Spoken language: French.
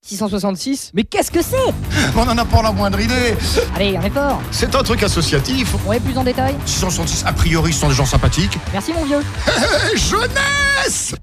666? Mais qu'est-ce que c'est? On n'en a pas la moindre idée. Allez, un effort. C'est un truc associatif. Ouais, plus en détail. 666, a priori, ce sont des gens sympathiques. Merci mon vieux. Jeunesse!